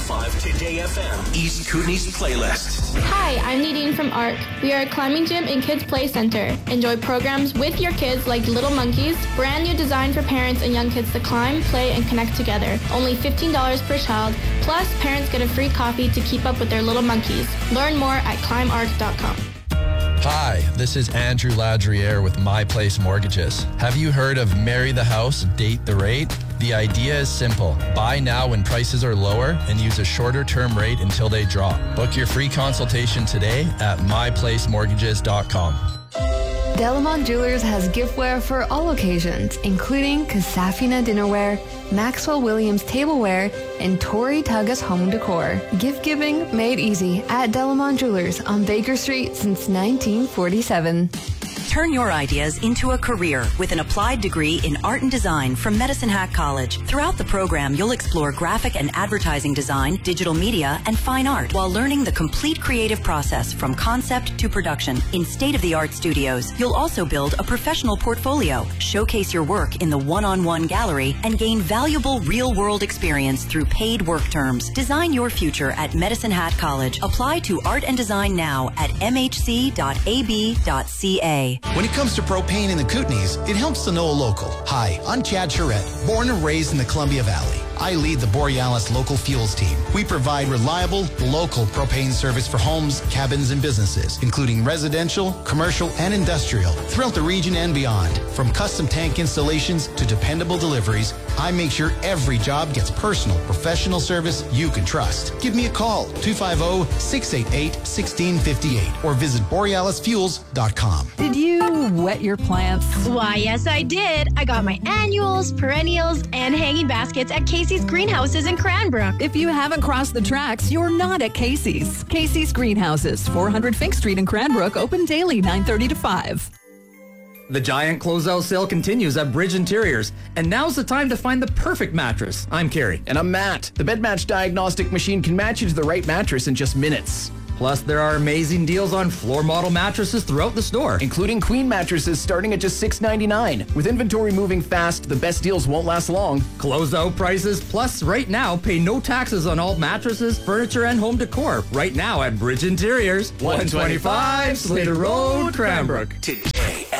101.5 Today FM, East Kootenay's playlist. Hi, I'm Nadine from ARC. We are a climbing gym and kids play center. Enjoy programs with your kids like Little Monkeys, brand new design for parents and young kids to climb, play, and connect together. Only $15 per child. Plus, parents get a free coffee to keep up with their little monkeys. Learn more at climarc.com. Hi, this is Andrew Ladriere with My Place Mortgages. Have you heard of Marry the House, Date the Rate? The idea is simple. Buy now when prices are lower and use a shorter term rate until they drop. Book your free consultation today at myplacemortgages.com. Delamont Jewelers has giftware for all occasions, including Kasafina dinnerware, Maxwell Williams tableware, and Tori Tugas home decor. Gift giving made easy at Delamont Jewelers on Baker Street since 1947. Turn your ideas into a career with an applied degree in art and design from Medicine Hat College. Throughout the program, you'll explore graphic and advertising design, digital media, and fine art while learning the complete creative process from concept to production in state-of-the-art studios. You'll also build a professional portfolio, showcase your work in the one-on-one gallery, and gain valuable real-world experience through paid work terms. Design your future at Medicine Hat College. Apply to art and design now at mhc.ab.ca. When it comes to propane in the Kootenays, it helps to know a local. Hi, I'm Chad Charette, born and raised in the Columbia Valley. I lead the Borealis Local Fuels team. We provide reliable, local propane service for homes, cabins, and businesses, including residential, commercial, and industrial, throughout the region and beyond. From custom tank installations to dependable deliveries, I make sure every job gets personal, professional service you can trust. Give me a call, 250-688-1658, or visit borealisfuels.com. Did you wet your plants? Why, yes, I did. I got my annuals, perennials, and hanging baskets at Casey's Greenhouses in Cranbrook. If you haven't crossed the tracks, you're not at Casey's. Casey's Greenhouses, 400 Fink Street in Cranbrook, open daily 9:30 to 5. The giant closeout sale continues at Bridge Interiors, and now's the time to find the perfect mattress. I'm Kerry. And I'm Matt. The Bed Match diagnostic machine can match you to the right mattress in just minutes. Plus, there are amazing deals on floor model mattresses throughout the store, including queen mattresses starting at just $6.99. With inventory moving fast, the best deals won't last long. Closeout prices, plus right now, pay no taxes on all mattresses, furniture, and home decor. Right now at Bridge Interiors, 125 Slater Road, Cranbrook. Today